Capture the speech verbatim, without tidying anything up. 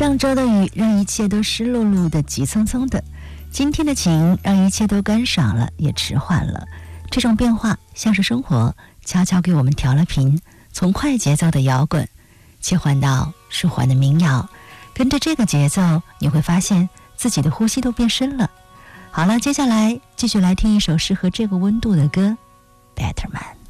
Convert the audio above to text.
上周的雨让一切都湿漉漉的、急匆匆的，今天的晴让一切都干爽了，也迟缓了。这种变化像是生活悄悄给我们调了频，从快节奏的摇滚切换到舒缓的民谣，跟着这个节奏，你会发现自己的呼吸都变深了。好了，接下来继续来听一首适合这个温度的歌， Betterman。